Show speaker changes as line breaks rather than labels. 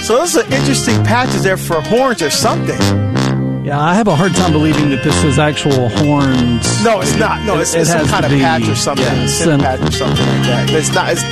So this is an interesting patch. Is there for horns or something?
Yeah, I have a hard time believing that this is actual horns.
No, it's not. No, it's some kind of patch or something.
Yeah,
patch or something like that. It's not. It's